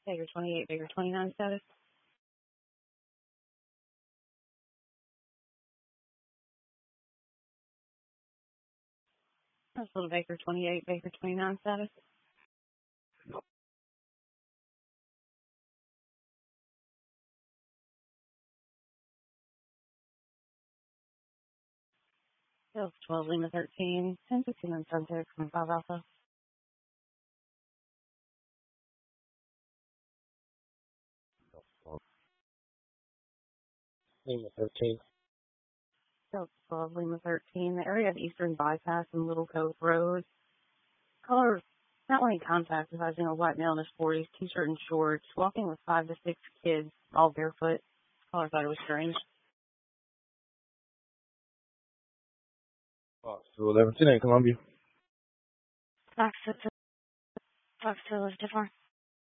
Baker 28, Baker 29 status. That's little Baker 28, Baker 29 status. Hills 12, Lima 13, 10, 15 on subject, 25 Alpha. Lima 13. Hills 12, Lima 13, the area of Eastern Bypass and Little Cove Road. Color, not wearing contacts, advising a white male in his 40s, t-shirt and shorts, walking with 5 to 6 kids, all barefoot. Caller thought it was strange. Fox 211, Columbia. Fox to Elizabeth.